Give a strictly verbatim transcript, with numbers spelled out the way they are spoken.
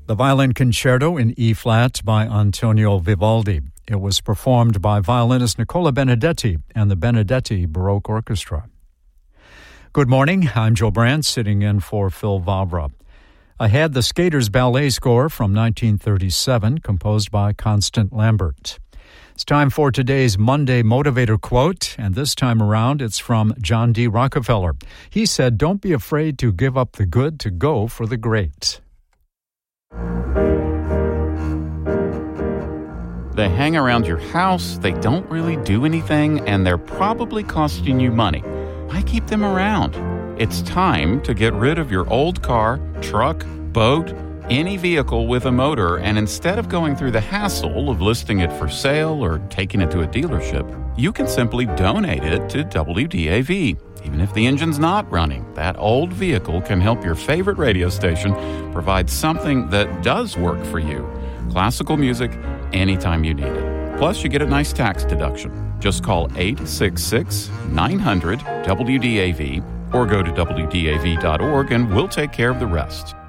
The Violin Concerto in E-flat by Antonio Vivaldi. It was performed by violinist Nicola Benedetti and the Benedetti Baroque Orchestra. Good morning, I'm Joe Brandt, sitting in for Phil Vavra. Ahead, the Skaters Ballet Score from nineteen thirty-seven, composed by Constant Lambert. It's time for today's Monday Motivator Quote, and this time around it's from John D. Rockefeller. He said, "Don't be afraid to give up the good to go for the great." They hang around your house, they don't really do anything, and they're probably costing you money. Why keep them around? It's time to get rid of your old car, truck, boat, any vehicle with a motor, and instead of going through the hassle of listing it for sale or taking it to a dealership, you can simply donate it to W D A V. Even if the engine's not running, that old vehicle can help your favorite radio station provide something that does work for you. Classical music anytime you need it. Plus, you get a nice tax deduction. Just call eight six six, nine hundred, W D A V or go to W D A V dot org and we'll take care of the rest.